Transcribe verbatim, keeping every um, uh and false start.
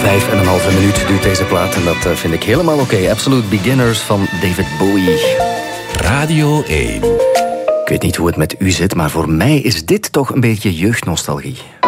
Vijf en een halve minuut duurt deze plaat en dat vind ik helemaal oké. Okay. Absolute Beginners van David Bowie. Radio één. Ik weet niet hoe het met u zit, maar voor mij is dit toch een beetje jeugdnostalgie.